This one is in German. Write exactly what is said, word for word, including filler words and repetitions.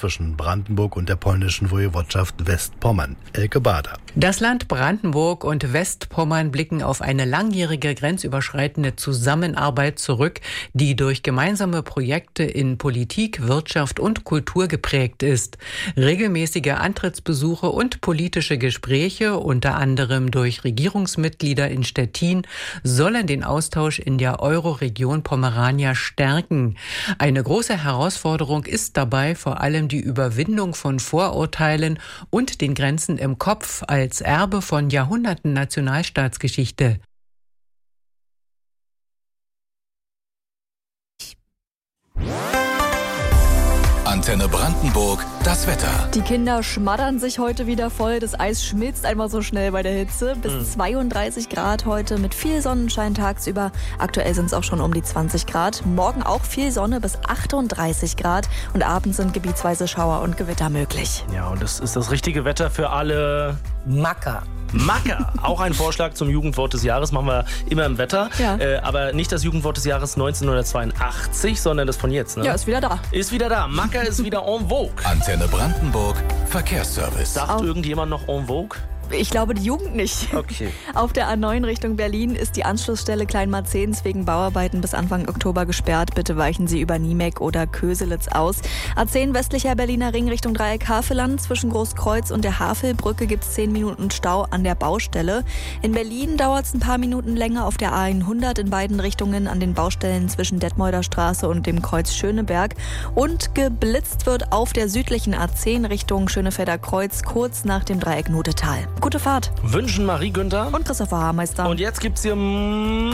zwischen Brandenburg und der polnischen Woiwodschaft Westpommern. Elke Bader. Das Land Brandenburg und Westpommern blicken auf eine langjährige grenzüberschreitende Zusammenarbeit zurück, die durch gemeinsame Projekte in Politik, Wirtschaft und Kultur geprägt ist. Regelmäßige Antrittsbesuche und politische Gespräche, unter anderem durch Regierungsmitglieder in Stettin, sollen den Austausch in der Euroregion Pomerania stärken. Eine große Herausforderung ist dabei vor allem die Überwindung von Vorurteilen und den Grenzen im Kopf als Erbe von Jahrhunderten Nationalstaatsgeschichte. Antenne Brandenburg, das Wetter. Die Kinder schmattern sich heute wieder voll. Das Eis schmilzt einmal so schnell bei der Hitze. Bis mhm. zweiunddreißig Grad heute mit viel Sonnenschein tagsüber. Aktuell sind es auch schon um die zwanzig Grad. Morgen auch viel Sonne bis achtunddreißig Grad. Und abends sind gebietsweise Schauer und Gewitter möglich. Ja, und das ist das richtige Wetter für alle Macker. Macker, auch ein Vorschlag zum Jugendwort des Jahres, machen wir immer im Wetter. Ja. Äh, aber nicht das Jugendwort des Jahres neunzehnhundertzweiundachtzig, sondern das von jetzt. Ne? Ja, ist wieder da. Ist wieder da. Macker ist wieder en vogue. Antenne Brandenburg, Verkehrsservice. Sagt Auch. irgendjemand noch en vogue? Ich glaube, die Jugend nicht. Okay. Auf der A neun Richtung Berlin ist die Anschlussstelle Kleinmarzens wegen Bauarbeiten bis Anfang Oktober gesperrt. Bitte weichen Sie über Niemek oder Köselitz aus. A zehn westlicher Berliner Ring Richtung Dreieck Havelland. Zwischen Großkreuz und der Havelbrücke gibt es zehn Minuten Stau an der Baustelle. In Berlin dauert es ein paar Minuten länger auf der A hundert in beiden Richtungen an den Baustellen zwischen Detmolder Straße und dem Kreuz Schöneberg. Und geblitzt wird auf der südlichen A zehn Richtung Schönefelder Kreuz kurz nach dem Dreieck Notetal. Gute Fahrt. Wünschen Marie Günther Und Christopher Haarmeister. Und jetzt gibt's hier